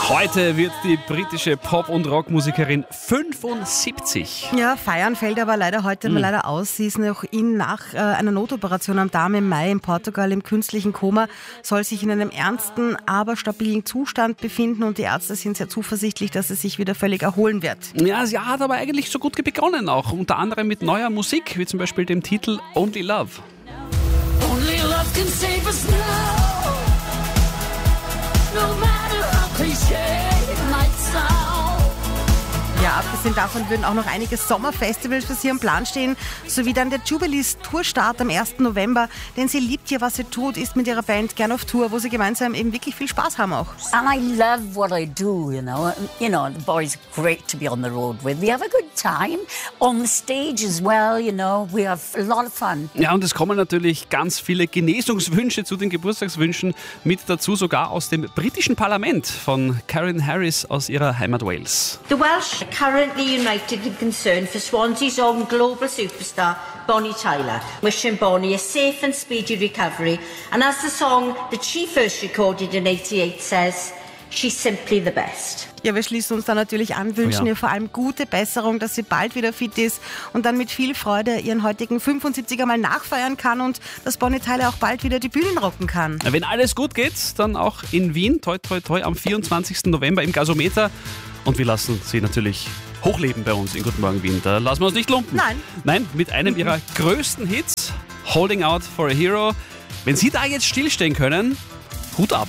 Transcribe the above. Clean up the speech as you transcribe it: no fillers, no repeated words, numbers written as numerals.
Heute wird die britische Pop- und Rockmusikerin 75. Ja, feiern fällt aber leider heute mal leider aus. Sie ist noch nach einer Notoperation am Darm im Mai in Portugal im künstlichen Koma, soll sich in einem ernsten, aber stabilen Zustand befinden und die Ärzte sind sehr zuversichtlich, dass sie sich wieder völlig erholen wird. Ja, sie hat aber eigentlich so gut begonnen auch, unter anderem mit neuer Musik, wie zum Beispiel dem Titel Only Love. Only love can save us now. No matter how cliché it might sound. Ja, abgesehen davon würden auch noch einige Sommerfestivals für sie am Plan stehen, sowie dann der Jubilees Tourstart am 1. November, denn sie liebt ja, was sie tut, ist mit ihrer Band gern auf Tour, wo sie gemeinsam eben wirklich viel Spaß haben auch. And I love what I do, you know. The boys are great to be on the road with. We have a good time on the stage as well, you know. We have a lot of fun. Ja, und es kommen natürlich ganz viele Genesungswünsche zu den Geburtstagswünschen mit dazu, sogar aus dem britischen Parlament von Karen Harris aus ihrer Heimat Wales. The Welsh are currently united in concern for Swansea's own global superstar, Bonnie Tyler, wishing Bonnie a safe and speedy recovery. And as the song that she first recorded in '88 says, she's simply the best. Ja, wir schließen uns da natürlich an, wünschen ihr vor allem gute Besserung, dass sie bald wieder fit ist und dann mit viel Freude ihren heutigen 75er mal nachfeiern kann und dass Bonnie Tyler auch bald wieder die Bühnen rocken kann. Wenn alles gut geht, dann auch in Wien, toi toi toi, am 24. November im Gasometer. Und wir lassen sie natürlich hochleben bei uns in Guten Morgen Wien. Da lassen wir uns nicht lumpen. Nein, mit einem ihrer größten Hits, Holding Out for a Hero. Wenn Sie da jetzt stillstehen können, Hut ab.